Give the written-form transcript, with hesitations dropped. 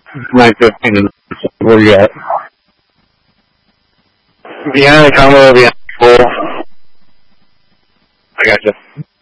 9:15. Where you at? Behind the combo, behind the pool. I gotcha.